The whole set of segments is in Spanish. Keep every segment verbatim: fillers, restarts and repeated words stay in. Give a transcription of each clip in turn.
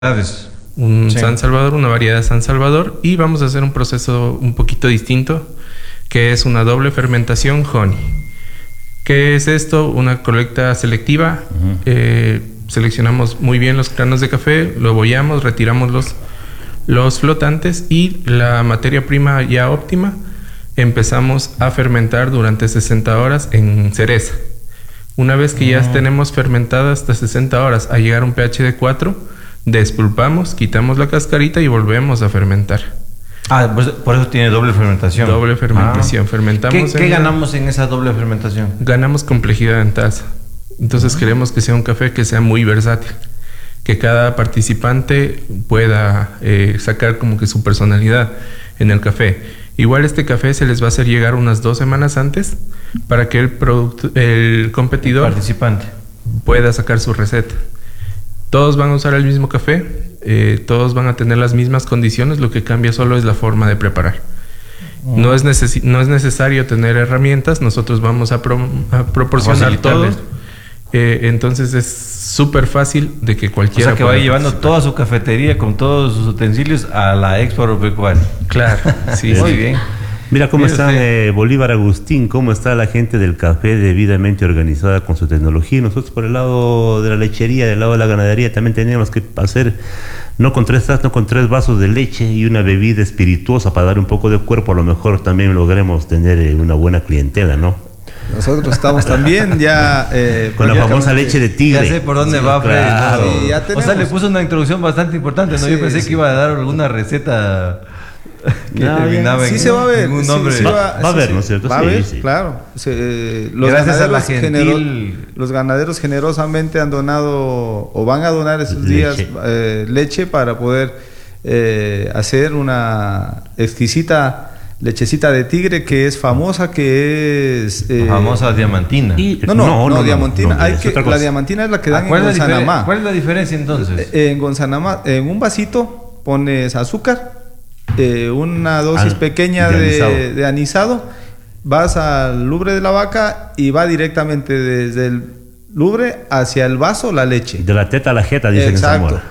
un sí. San Salvador, una variedad de San Salvador, y vamos a hacer un proceso un poquito distinto, que es una doble fermentación honey. ¿Qué es esto? Una colecta selectiva. Uh-huh. eh, seleccionamos muy bien los granos de café, lo bollamos, retiramos los, los flotantes y la materia prima ya óptima empezamos a fermentar durante sesenta horas en cereza. Una vez que uh-huh. ya tenemos fermentada hasta sesenta horas a llegar a un pH de cuatro, despulpamos, quitamos la cascarita y volvemos a fermentar. Ah, pues por eso tiene doble fermentación. Doble fermentación. Ah. Fermentamos. ¿Qué, ¿qué ganamos en esa doble fermentación? Ganamos complejidad en taza. Entonces uh-huh. queremos que sea un café que sea muy versátil, que cada participante pueda eh, sacar como que su personalidad en el café. Igual este café se les va a hacer llegar unas dos semanas antes para que el producto, el competidor, el participante, pueda sacar su receta. Todos van a usar el mismo café, eh, todos van a tener las mismas condiciones, lo que cambia solo es la forma de preparar. Uh-huh. No es necesi- no es necesario tener herramientas, nosotros vamos a, pro- a proporcionar todo. Eh, entonces es súper fácil de que cualquiera... O sea, que vaya llevando toda su cafetería con todos sus utensilios a la Expo Agropecuaria. Claro, sí. Muy bien. Mira cómo Mira está usted. Eh, Bolívar Agustín, cómo está la gente del café debidamente organizada con su tecnología. Y nosotros por el lado de la lechería, del lado de la ganadería, también teníamos que hacer, no con tres tazas, no con tres vasos de leche y una bebida espirituosa para dar un poco de cuerpo. A lo mejor también logremos tener eh, una buena clientela, ¿no? Nosotros estamos también ya... Eh, con la famosa leche de tigre. Ya sé por dónde sí, va, Fred. claro. Sí, ya o sea, le puso una introducción bastante importante, ¿no? Sí, Yo pensé sí. que iba a dar alguna receta que no, terminaba sí en se va a ver, un sí, nombre. sí va, va, va a ver, sí, ¿no es cierto? Va sí, a ver, sí. claro. Se, eh, los Gracias a la genero, gentil... los ganaderos generosamente han donado o van a donar esos leche. días eh, leche para poder eh, hacer una exquisita lechecita de tigre que es famosa, que es... Eh, famosa diamantina. Y, no, no, no, no, no diamantina. No, Hay que, la diamantina es la que dan en Gonzanamá. ¿Cuál es la diferencia entonces? En Gonzanamá, en un vasito pones azúcar, eh, una dosis ah, pequeña de, de, anisado. de anisado, vas al lubre de la vaca y va directamente desde el lubre hacia el vaso la leche. De la teta a la jeta, dicen. Exacto.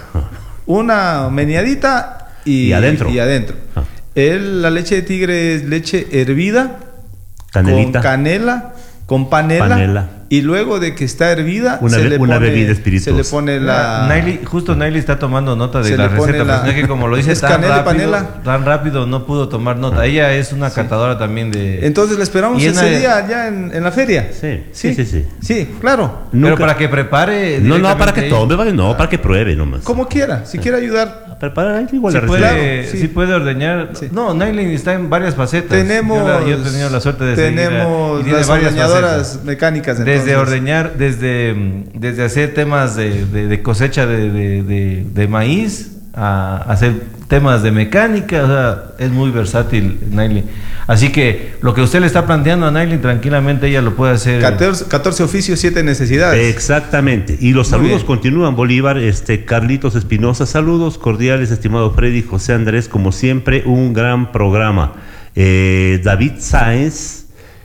Una meneadita y, y adentro. Y adentro. Ah. El, la leche de tigre es leche hervida, Canelita. con canela, con panela, panela, y luego de que está hervida una, se be- le una pone, bebida espirituosa. Se le pone la... Naily, justo Naily está tomando nota de la receta, la... pero es que como lo dice tan rápido, panela. tan rápido no pudo tomar nota. Ella es una sí. catadora también de... Entonces la esperamos ese de... día ya en, en la feria. Sí, sí, sí. Sí, sí. sí claro. Nunca... Pero para que prepare... No, no, para que tome, no, para que pruebe nomás. Como quiera, si sí. quiere ayudar... Preparar igual sí la puede, receta. sí. sí puede ordeñar. Sí. No, Naily está en varias facetas. Tenemos, yo, la, yo he tenido la suerte de tenemos seguir. Tenemos las ordeñadoras mecánicas. Entonces. Desde ordeñar, desde, desde hacer temas de, de, de cosecha de, de, de, de maíz, a hacer temas de mecánica, o sea, es muy versátil Naily. Así que lo que usted le está planteando a Naily, tranquilamente ella lo puede hacer. catorce, catorce oficios, siete necesidades. Exactamente. Y los muy saludos bien. Continúan, Bolívar. Este, Carlitos Espinosa, saludos cordiales, estimado Freddy, José Andrés, como siempre, un gran programa. Eh, David Sáenz,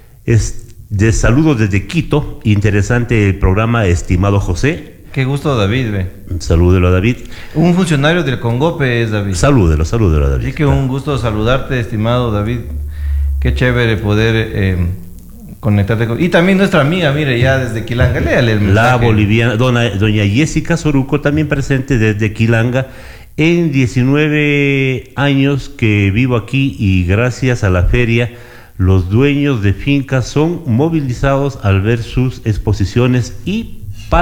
es de saludos desde Quito, interesante el programa, estimado José. Qué gusto, David, ve. Salúdelo a David. Un funcionario del Congope es David. Salúdelo, salúdelo a David. Así que un gusto saludarte, estimado David. Qué chévere poder eh, conectarte con... Y también nuestra amiga, mire, ya desde Quilanga. Léale el mensaje. La boliviana, dona, doña Jessica Soruco, también presente desde Quilanga. En diecinueve años que vivo aquí y gracias a la feria, los dueños de fincas son movilizados al ver sus exposiciones y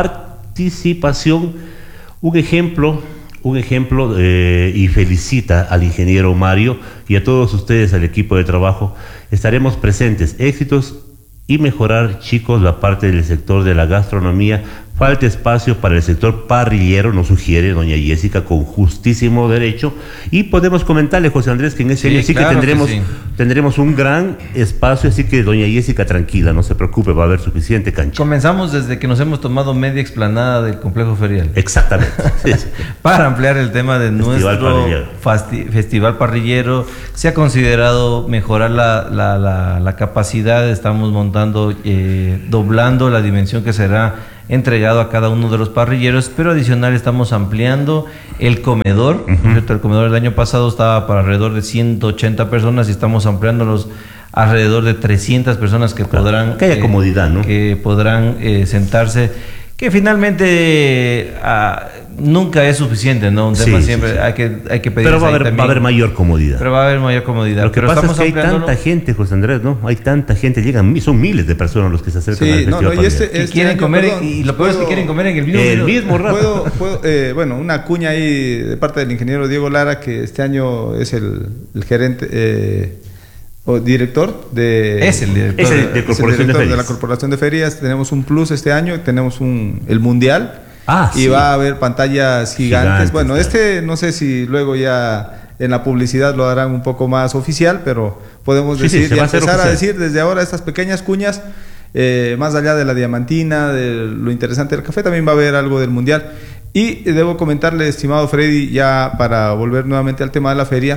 participación. Un ejemplo, un ejemplo eh, y felicita al ingeniero Mario y a todos ustedes, al equipo de trabajo. Estaremos presentes, éxitos y mejorar, chicos, la parte del sector de la gastronomía. Falta espacio para el sector parrillero, nos sugiere doña Jessica, con justísimo derecho. Y podemos comentarle, José Andrés, que en ese sí, año sí claro que tendremos, que sí. tendremos un gran espacio, así que doña Jessica, tranquila, no se preocupe, va a haber suficiente cancha. Comenzamos desde que nos hemos tomado media explanada del complejo ferial. Exactamente. Para ampliar el tema de Festival nuestro parrillero. Fasti- festival parrillero, se ha considerado mejorar la, la, la, la capacidad, estamos montando, eh, doblando la dimensión que será entregado a cada uno de los parrilleros, pero adicional estamos ampliando el comedor. Uh-huh. ¿Cierto? El comedor del año pasado estaba para alrededor de ciento ochenta personas y estamos ampliándolos alrededor de trescientas personas que claro, podrán... Que haya eh, comodidad, ¿no? Que podrán eh, sentarse, que finalmente eh, ah, nunca es suficiente, ¿no? Un tema sí, siempre sí, sí. hay que hay que pedir. Pero va a, haber, va a haber mayor comodidad. Pero va a haber mayor comodidad. Lo que Pero pasa es que hay tanta gente, José Andrés, ¿no? Hay tanta gente, llegan, son miles de personas los que se acercan sí, al no, festival. No, y este, este que quieren año, comer perdón, y lo peor es que quieren comer en el mismo, el mismo rato. Puedo, puedo, eh, bueno, una cuña ahí de parte del ingeniero Diego Lara, que este año es el, el gerente eh, o director de es el director, es el, de, es el director de, de la Corporación de Ferias. Tenemos un plus este año, tenemos un el mundial. Ah, y sí. va a haber pantallas gigantes. gigantes bueno, claro. Este no sé si luego ya en la publicidad lo harán un poco más oficial, pero podemos sí, decir sí, y a empezar a, a decir desde ahora estas pequeñas cuñas, eh, más allá de la diamantina, de lo interesante del café, también va a haber algo del mundial. Y debo comentarle, estimado Freddy, ya para volver nuevamente al tema de la feria,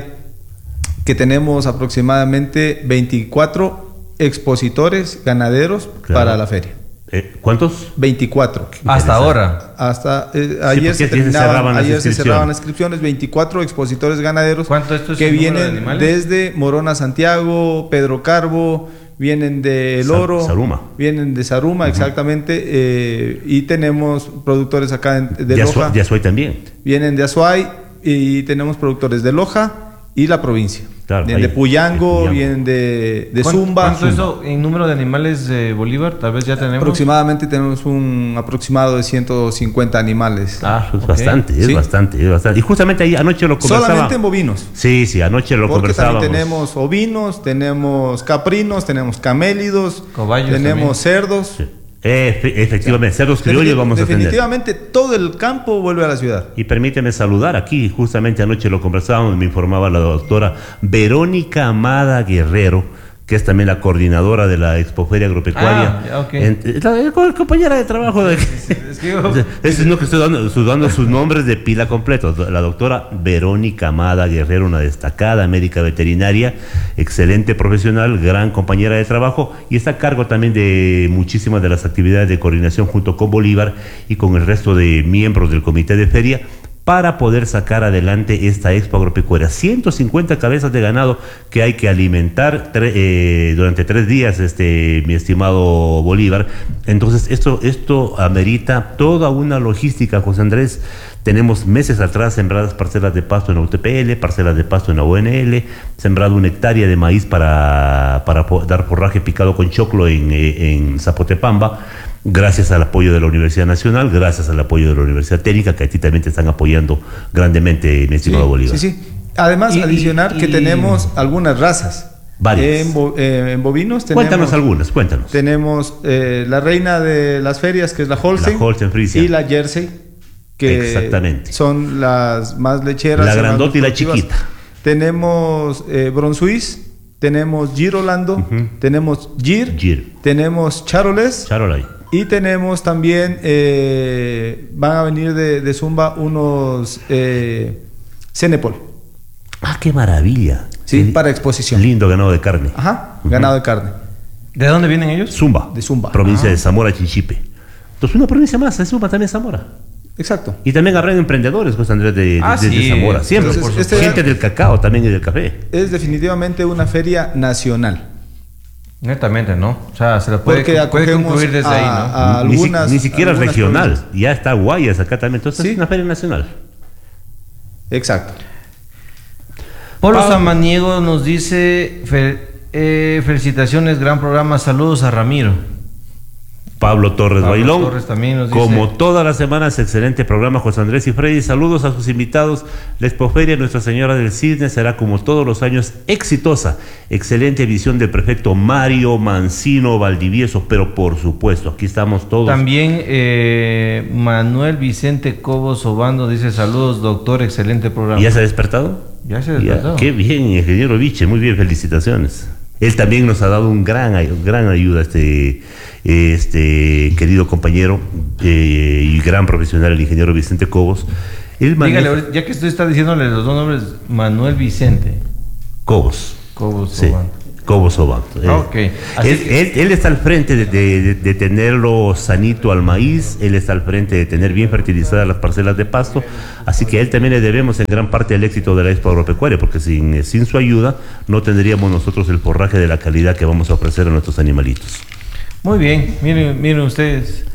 que tenemos aproximadamente veinticuatro expositores ganaderos claro. para la feria. Eh, ¿Cuántos? veinticuatro. Hasta ahora. Hasta eh, ayer, sí, se, terminaban, se ayer se cerraban las inscripciones. veinticuatro expositores ganaderos. ¿Cuánto esto es que vienen de desde Morona Santiago, Pedro Carbo, vienen de El Oro, Saruma. Vienen de Saruma, uh-huh. exactamente. Eh, y tenemos productores acá en, de, de Loja. Azuay, de Azuay también. Vienen de Azuay y tenemos productores de Loja y la provincia. Claro, vienen de Puyango, Puyango, vienen de, de ¿Cuánto, Zumba. ¿Cuánto eso en número de animales de Bolívar? Tal vez ya tenemos. Aproximadamente tenemos un aproximado de ciento cincuenta animales. Ah, es okay. bastante, es ¿Sí? bastante, es bastante. Y justamente ahí anoche lo conversaba. Solamente en bovinos. Sí, sí, anoche lo Porque conversábamos. También tenemos ovinos, tenemos caprinos, tenemos camélidos, Cobayos tenemos también. cerdos. Sí. Eh, efectivamente, cerdos criollos vamos a tener. Definitivamente todo el campo vuelve a la ciudad. Y permíteme saludar aquí, justamente anoche lo conversábamos, me informaba la doctora Verónica Amada Guerrero, que es también la coordinadora de la Expoferia Agropecuaria. Ah, okay. en, la, la compañera de trabajo. De, es que, yo... es no que estoy dando, estoy dando sus nombres de pila completos. La doctora Verónica Amada Guerrero, una destacada médica veterinaria, excelente profesional, gran compañera de trabajo, y está a cargo también de muchísimas de las actividades de coordinación junto con Bolívar y con el resto de miembros del comité de feria, para poder sacar adelante esta expo agropecuaria. ciento cincuenta cabezas de ganado que hay que alimentar tre eh, durante tres días, este, mi estimado Bolívar. Entonces, esto, esto amerita toda una logística, José Andrés. Tenemos meses atrás sembradas parcelas de pasto en la U T P L, parcelas de pasto en la O N L, sembrado una hectárea de maíz para, para dar forraje picado con choclo en, en Zapotepamba, gracias al apoyo de la Universidad Nacional, gracias al apoyo de la Universidad Técnica, que a ti también te están apoyando grandemente, mi estimado sí, Bolívar. Sí, sí. Además, y, adicionar y, que y... tenemos algunas razas. Varias. En, bo eh, en bovinos tenemos... Cuéntanos algunas, cuéntanos. Tenemos eh, la reina de las ferias, que es la Holstein. La Holstein Frisia. Y la Jersey, que exactamente. son las más lecheras. La grandota y la chiquita. Tenemos eh, Bronsuís, tenemos Girolando, uh-huh. tenemos Gir, Gir, tenemos Charoles. Charolais. Y tenemos también, eh, van a venir de, de Zumba unos eh, Cenepol. Ah, qué maravilla. Sí, sí, para exposición. Lindo ganado de carne. Ajá, uh-huh. ganado de carne. ¿De dónde vienen ellos? Zumba. De Zumba. Provincia ah. de Zamora, Chinchipe. Entonces, una provincia más, es Zumba también Zamora. Exacto. Y también habrán emprendedores, José Andrés, de, ah, de, sí. de Zamora. Siempre. Entonces, este gente del cacao también y del café. Es definitivamente una feria nacional. Netamente, ¿no? O sea, se lo puede, puede concluir desde a, ahí, ¿no? A algunas, ni, ni siquiera algunas regional. provincias. Ya está Guayas acá también. Entonces ¿Sí? es una feria nacional. Exacto. Polo pa Samaniego nos dice, fel eh, felicitaciones, gran programa, saludos a Ramiro. Pablo Torres Pablo Bailón, Torres también nos dice, como todas las semanas, excelente programa, José Andrés y Freddy. Saludos a sus invitados. La Expoferia Nuestra Señora del Cisne será, como todos los años, exitosa. Excelente visión del prefecto Mario Mancino Valdivieso, pero por supuesto, aquí estamos todos. También eh, Manuel Vicente Cobos Obando dice, saludos, doctor, excelente programa. ¿Y ya se ha despertado? Ya se ha despertado. Ya, qué bien, ingeniero Viche, muy bien, felicitaciones. Él también nos ha dado un gran, gran ayuda, este, este querido compañero eh, y gran profesional, el ingeniero Vicente Cobos. Él Dígale, maneja... ya que usted está diciéndole los dos nombres, Manuel Vicente Cobos. Cobos sí. Cobo Sobán. Okay. Él, él, él está al frente de, de, de tenerlo sanito al maíz, él está al frente de tener bien fertilizadas las parcelas de pasto, así que a él también le debemos en gran parte el éxito de la Expo Agropecuaria, porque sin, sin su ayuda no tendríamos nosotros el forraje de la calidad que vamos a ofrecer a nuestros animalitos. Muy bien, miren, miren ustedes.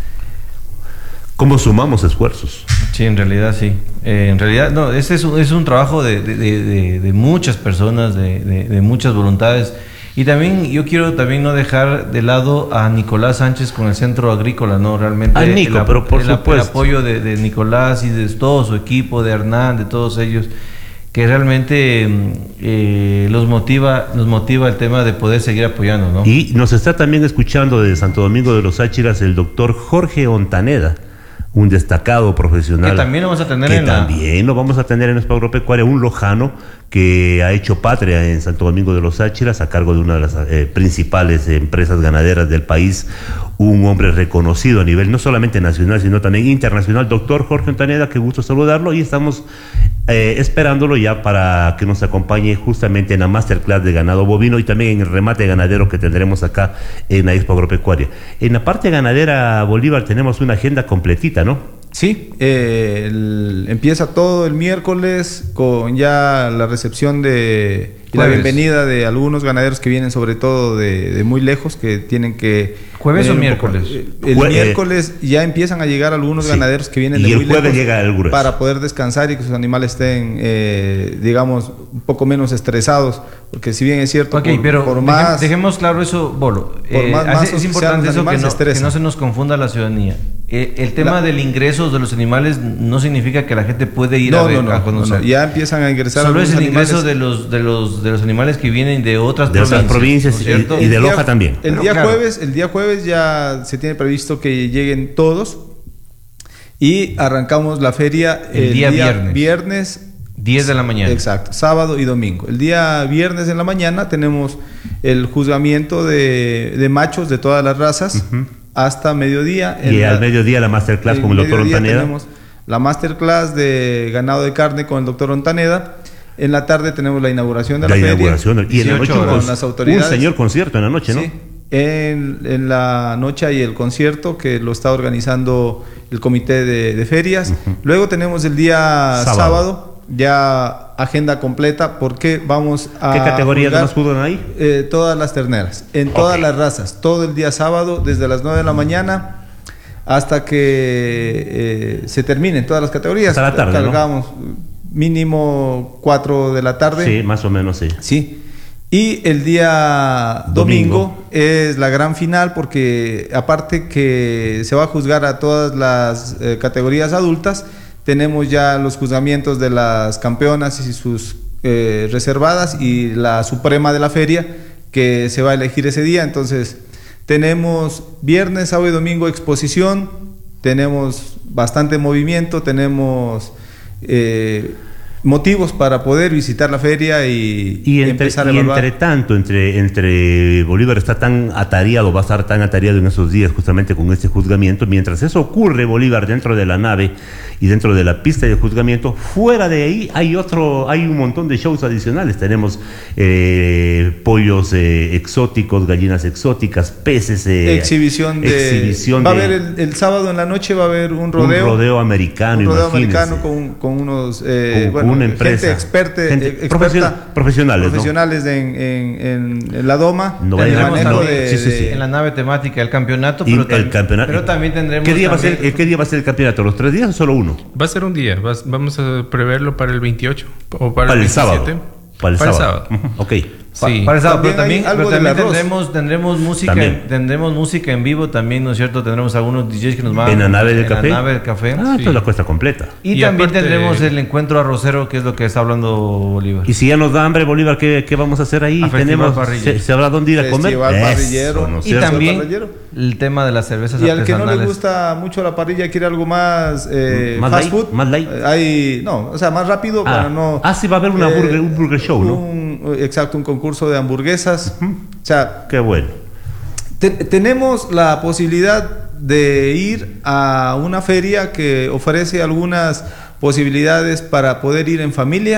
¿Cómo sumamos esfuerzos? Sí, en realidad sí. Eh, en realidad, no, este es un, es un trabajo de, de, de, de muchas personas, de, de, de muchas voluntades. Y también yo quiero también no dejar de lado a Nicolás Sánchez con el Centro Agrícola, ¿no? Realmente a Nico, el, pero por el, supuesto. el apoyo de, de Nicolás y de todo su equipo, de Hernán, de todos ellos, que realmente eh, los motiva, nos motiva el tema de poder seguir apoyando, ¿no? Y nos está también escuchando desde Santo Domingo de los Áchiras el doctor Jorge Ontaneda, un destacado profesional. Que también lo vamos a tener que en la... también lo vamos a tener en Expo Agropecuaria, un lojano que ha hecho patria en Santo Domingo de los Áchiras a cargo de una de las eh, principales empresas ganaderas del país, un hombre reconocido a nivel no solamente nacional, sino también internacional. Doctor Jorge Ontaneda, qué gusto saludarlo, y estamos eh, esperándolo ya para que nos acompañe justamente en la masterclass de ganado bovino y también en el remate ganadero que tendremos acá en la Expo Agropecuaria. En la parte ganadera, Bolívar, tenemos una agenda completita, ¿no? Sí, eh, el, empieza todo el miércoles con ya la recepción de y la bienvenida de algunos ganaderos que vienen sobre todo de, de muy lejos, que tienen que... ¿Jueves o miércoles? Poco, el Jue miércoles ya empiezan a llegar algunos sí. ganaderos que vienen y de el muy jueves lejos llega el grueso, para poder descansar y que sus animales estén, eh, digamos, un poco menos estresados, porque si bien es cierto, okay, por, pero por deje, más... Dejemos claro eso, Bolo. Por Eh, más, hace, más es importante eso que no, se que no se nos confunda la ciudadanía. Eh, el tema la, del ingreso de los animales no significa que la gente puede ir no, a, ver, no, no, a conocer. No, no, ya empiezan a ingresar. Solo es el ingreso animales. de los, de, los, de los animales que vienen de otras de provincias, otras provincias ¿no y, y de Loja también. El día claro. jueves, el día jueves ya se tiene previsto que lleguen todos y arrancamos la feria el, el día, día viernes. viernes diez de la mañana. Exacto, sábado y domingo. El día viernes en la mañana tenemos el juzgamiento de, de machos de todas las razas uh-huh. hasta mediodía. Y la, al mediodía la masterclass con el doctor Ontaneda. Tenemos la masterclass de ganado de carne con el doctor Ontaneda. En la tarde tenemos la inauguración de la, la feria. Inauguración, y en la noche con las autoridades. Un señor concierto en la noche, ¿no? Sí. En, en la noche hay el concierto que lo está organizando el comité de, de ferias. Uh-huh. Luego tenemos el día sábado. sábado, ya agenda completa, porque vamos a... ¿Qué categorías nos juzgan ahí? Eh, todas las terneras, en okay. todas las razas, todo el día sábado, desde las nueve de la mañana hasta que eh, se terminen todas las categorías. Hasta la tarde, Cargamos ¿no? mínimo cuatro de la tarde. Sí, más o menos, sí. Sí. Y el día domingo, domingo es la gran final, porque aparte que se va a juzgar a todas las eh, categorías adultas, tenemos ya los juzgamientos de las campeonas y sus eh, reservadas y la suprema de la feria, que se va a elegir ese día. Entonces tenemos viernes, sábado y domingo exposición, tenemos bastante movimiento, tenemos... Eh, motivos para poder visitar la feria y, y, entre, empezar a y evaluar. entre tanto, entre, entre Bolívar está tan atareado, va a estar tan atareado en esos días justamente con este juzgamiento, mientras eso ocurre, Bolívar, dentro de la nave y dentro de la pista de juzgamiento, fuera de ahí hay otro, hay un montón de shows adicionales. Tenemos eh, pollos eh, exóticos, gallinas exóticas, peces, eh, exhibición de, exhibición va de, a haber el, el sábado en la noche va a haber un rodeo, un rodeo americano, un rodeo americano con, con unos eh, con, bueno, una empresa, gente experta, gente experta profesional, profesionales, profesionales ¿no? en, en, en la doma, no en, el manejo de, sí, sí, sí. en la nave temática del campeonato, y pero, el también, campeonato, pero también tendremos ¿qué día, también... Va a ser, ¿qué día va a ser el campeonato? ¿Los tres días o solo uno? Va a ser un día, va, vamos a preverlo para el veintiocho o para, para el, el sábado. Para el para sábado. El sábado. Ok. Sí. Para el sábado, pero también, pero también tendremos, tendremos música, también. tendremos música en vivo también, ¿no es cierto? Tendremos algunos D Js que nos van en la nave del en café. La nave del café. Ah, sí. Esto es la cuesta completa. Y, y también aparte... tendremos el encuentro arrocero, que es lo que está hablando Bolívar. Y si ya nos da hambre, Bolívar, ¿qué, qué vamos a hacer ahí? A Tenemos, se, se habrá dónde ir a comer. Festival parrillero. ¿no? Y también parrillero. El tema de las cervezas y al que no le gusta mucho la parrilla, quiere algo más, eh, ¿Más fast light? food, más light. hay no, o sea, más rápido, ah. para no. Ah, sí va a haber una eh, burger, un burger show, ¿no? Un, exacto, un concurso de hamburguesas. Uh-huh. O sea, qué bueno. Te, tenemos la posibilidad de ir a una feria que ofrece algunas posibilidades para poder ir en familia,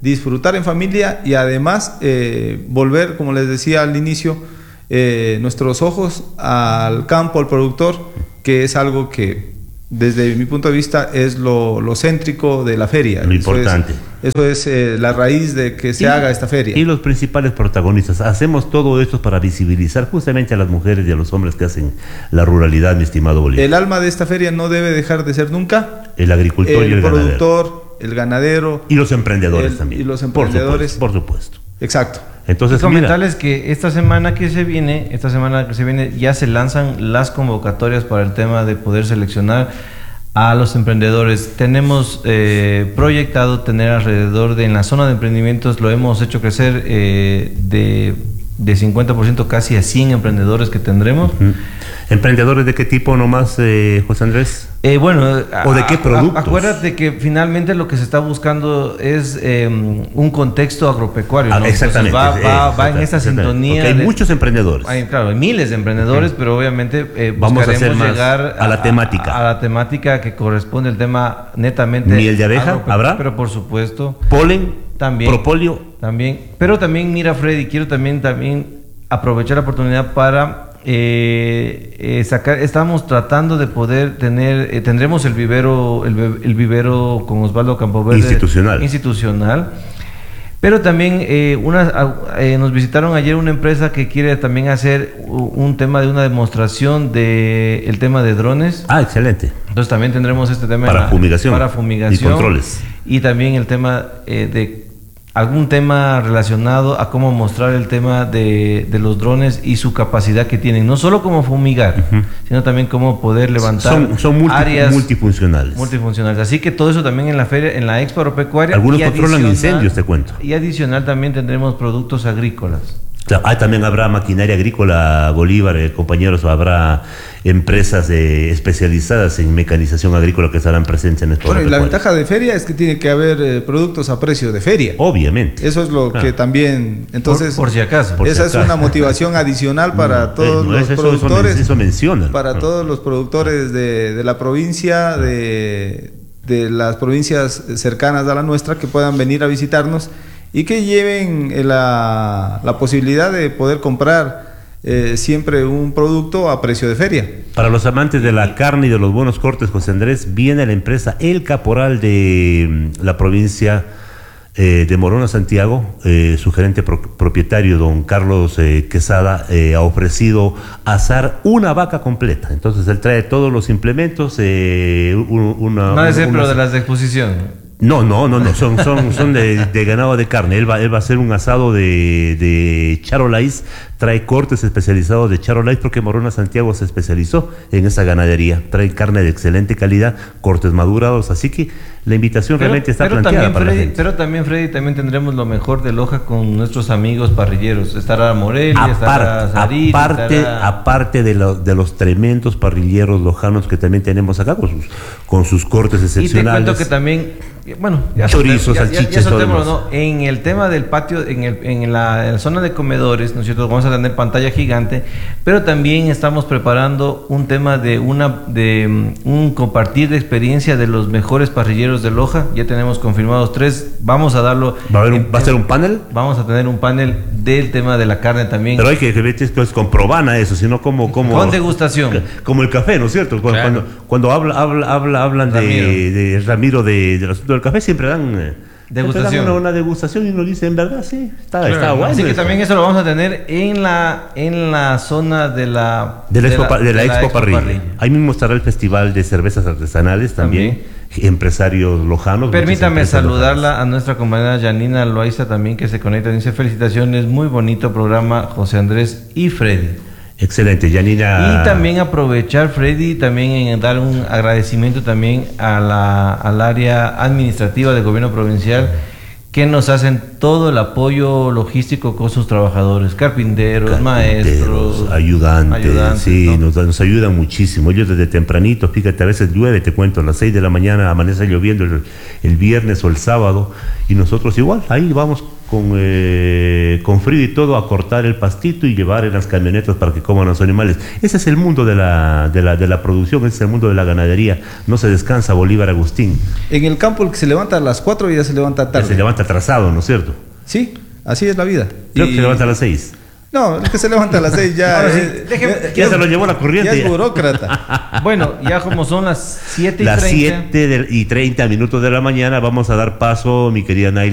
disfrutar en familia y además eh, volver, como les decía al inicio, eh, nuestros ojos al campo, al productor, que es algo que desde mi punto de vista es lo, lo céntrico de la feria. Lo importante. Eso es, eso es eh, la raíz de que se y, haga esta feria. Y los principales protagonistas. Hacemos todo esto para visibilizar justamente a las mujeres y a los hombres que hacen la ruralidad, mi estimado Bolívar. El alma de esta feria no debe dejar de ser nunca el agricultor el y el productor, ganadero. el ganadero. Y los emprendedores el, también. Y los emprendedores. Por supuesto. Por supuesto. Exacto. Entonces, y comentarles mira, que esta semana que se viene, esta semana que se viene, ya se lanzan las convocatorias para el tema de poder seleccionar a los emprendedores. Tenemos eh, proyectado tener alrededor de, en la zona de emprendimientos, lo hemos hecho crecer eh, de, de cincuenta por ciento casi a cien emprendedores que tendremos. Uh-huh. ¿Emprendedores de qué tipo nomás, eh, José Andrés? Eh, bueno, ¿o de qué productos? A, acuérdate que finalmente lo que se está buscando es eh, un contexto agropecuario, ah, ¿no? Exactamente. Va, va, va en esa sintonía. Porque hay de, muchos emprendedores. Hay, claro, hay miles de emprendedores, uh-huh. pero obviamente eh, vamos a hacer más llegar a la temática. A, a la temática que corresponde al tema netamente. ¿Miel de abeja habrá? Pero por supuesto. ¿Polen? También. ¿Propóleo? También. Pero también, mira, Freddy, quiero también, también aprovechar la oportunidad para Eh, eh, sacar, estamos tratando de poder tener, eh, tendremos el vivero, el, el vivero con Osvaldo Campoverde institucional, institucional, pero también eh, una, eh, nos visitaron ayer una empresa que quiere también hacer un tema de una demostración de el tema de drones. Ah, excelente. Entonces también tendremos este tema para, la, fumigación, para fumigación y controles, y también el tema eh, de algún tema relacionado a cómo mostrar el tema de, de los drones y su capacidad que tienen, no solo como fumigar, uh-huh. sino también cómo poder levantar son, son multi, áreas multifuncionales. multifuncionales. Así que todo eso también en la feria, en la Expo Agropecuaria. Algunos controlan incendios, te cuento. Y adicional también tendremos productos agrícolas. Ah, también habrá maquinaria agrícola, Bolívar, eh, compañeros, habrá empresas eh, especializadas en mecanización agrícola que estarán presentes en esto. Bueno, y la ventaja de feria es que tiene que haber eh, productos a precio de feria. Obviamente. Eso es lo claro. que también, entonces, por, por si acaso. Por esa si es una motivación adicional para no, todos no, los eso, productores. Eso, eso menciona. Para no. todos los productores de, de la provincia, no. de, de las provincias cercanas a la nuestra, que puedan venir a visitarnos y que lleven la, la posibilidad de poder comprar eh, siempre un producto a precio de feria. Para los amantes de la carne y de los buenos cortes, José Andrés, viene la empresa El Caporal de la provincia eh, de Morona, Santiago. Eh, su gerente pro, propietario, don Carlos eh, Quesada, eh, ha ofrecido asar una vaca completa. Entonces él trae todos los implementos. Eh, una, no es el pero de las de exposición. No, no, no, no, son, son, son de, de ganado de carne. Él va, él va a hacer un asado de, de charolais, trae cortes especializados de charolais porque Morona Santiago se especializó en esa ganadería. Trae carne de excelente calidad, cortes madurados, así que la invitación pero, realmente está pero planteada también, para Freddy, la gente. Pero también, Freddy, también tendremos lo mejor de Loja con nuestros amigos parrilleros. Estará Morelia, aparte, estará Sarit, aparte, estará... aparte de, lo, de los tremendos parrilleros lojanos que también tenemos acá con sus, con sus cortes excepcionales. Y te cuento que también... Bueno, ya chorizos, salchichas, ¿no? En el tema del patio, en, el, en, la, en la zona de comedores, ¿no es cierto? Vamos a tener pantalla gigante, pero también estamos preparando un tema de una de un compartir de experiencia de los mejores parrilleros de Loja. Ya tenemos confirmados tres. Vamos a darlo. ¿Va a, haber un, ¿va a ser un panel? Vamos a tener un panel del tema de la carne también. Pero hay que ver que es con probana eso, sino como como con degustación, como el café, ¿no es cierto? Cuando claro. cuando, cuando habla, habla, habla, hablan Ramiro. de, de Ramiro de, del asunto del café, siempre dan eh, degustación, siempre dan una, una degustación y uno dice en verdad sí está, claro, está bueno. Así que eso. también eso lo vamos a tener en la en la zona de la de la, de expo, la, de la, de expo, la expo parrilla. parrilla. Ahí mismo estará el festival de cervezas artesanales también, también. Empresarios lojanos. Permítame saludarla lojanas. A nuestra compañera Janina Loaiza también, que se conecta. Dice felicitaciones, muy bonito programa, José Andrés y Freddy. Excelente, Janina. Y también aprovechar, Freddy, también en dar un agradecimiento también a la, al área administrativa del gobierno provincial, que nos hacen todo el apoyo logístico con sus trabajadores, carpinteros, carpinteros maestros, ayudantes, ayudantes sí, ¿no? nos, nos ayudan muchísimo. Ellos desde tempranito, fíjate, a veces llueve, te cuento, a las seis de la mañana amanece lloviendo el, el viernes o el sábado, y nosotros igual, ahí vamos con, eh, con frío y todo, a cortar el pastito y llevar en las camionetas para que coman los animales. Ese es el mundo de la, de la, de la producción, ese es el mundo de la ganadería. No se descansa, Bolívar Agustín. En el campo el que se levanta a las cuatro ya se levanta tarde. Ya se levanta atrasado, ¿no es cierto? Sí, así es la vida. Creo y... que se levanta a las seis. No, el que se levanta a las seis ya... Ahora sí, eh, déjeme- eh, Ya se lo llevó la corriente. Ya es ya. burócrata. Bueno, ya como son las siete y Las treinta. siete y treinta minutos de la mañana, vamos a dar paso, mi querida Naila,